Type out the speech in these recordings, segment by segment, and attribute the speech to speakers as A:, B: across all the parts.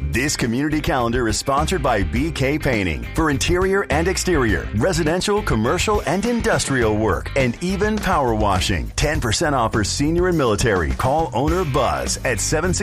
A: This community calendar is sponsored by BK Painting for interior and exterior, residential, commercial, and industrial work, and even power washing. 10% off for senior and military. Call owner Buzz at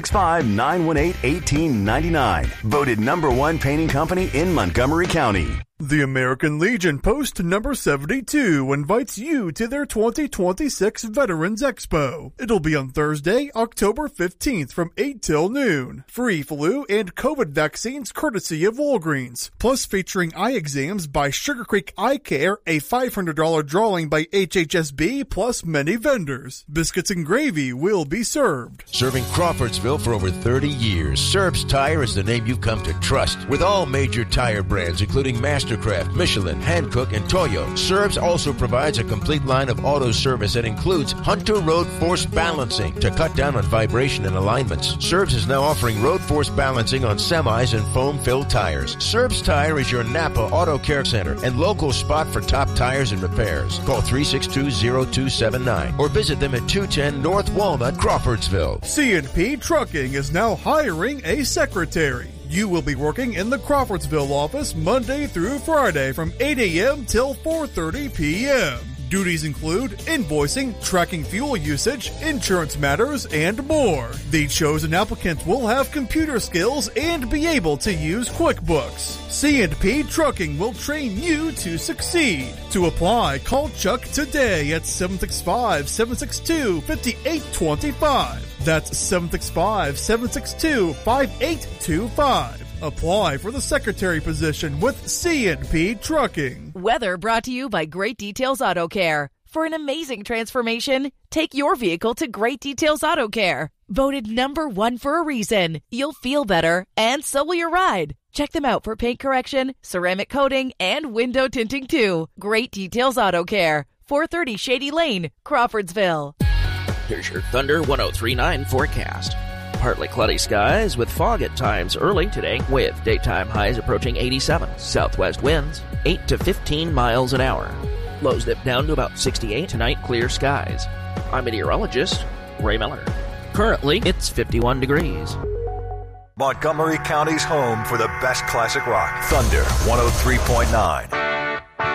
A: 765-918-1899. Voted #1 painting company in Montgomery County.
B: The American Legion Post number 72 invites you to their 2026 Veterans Expo. It'll be on Thursday, October 15th from 8 till noon. Free flu and COVID vaccines courtesy of Walgreens, plus featuring eye exams by Sugar Creek Eye Care, a $500 drawing by HHSB, plus many vendors. Biscuits and gravy will be served.
C: Serving Crawfordsville for over 30 years, Serb's Tire is the name you've come to trust. With all major tire brands, including Mastercraft, Michelin, Hankook, and Toyo, Serbs also provides a complete line of auto service that includes Hunter Road Force Balancing to cut down on vibration and alignments. Serbs is now offering road force balancing on semis and foam-filled tires. Serbs Tire is your Napa Auto Care Center and local spot for top tires and repairs. Call 362-0279 or visit them at 210 North Walnut, Crawfordsville.
B: C&P Trucking is now hiring a secretary. You will be working in the Crawfordsville office Monday through Friday from 8 a.m. till 4:30 p.m. Duties include invoicing, tracking fuel usage, insurance matters, and more. The chosen applicant will have computer skills and be able to use QuickBooks. C&P Trucking will train you to succeed. To apply, call Chuck today at 765-762-5825. That's 765-762-5825. Apply for the secretary position with C&P Trucking.
D: Weather brought to you by Great Details Auto Care. For an amazing transformation, take your vehicle to Great Details Auto Care. Voted #1 for a reason. You'll feel better, and so will your ride. Check them out for paint correction, ceramic coating, and window tinting too. Great Details Auto Care, 430 Shady Lane, Crawfordsville.
E: Here's your Thunder 1039 forecast. Partly cloudy skies with fog at times early today, with daytime highs approaching 87. Southwest winds 8 to 15 miles an hour. Lows dip down to about 68 tonight, clear skies. I'm meteorologist Ray Miller. Currently, it's 51 degrees.
F: Montgomery County's home for the best classic rock. Thunder 103.9.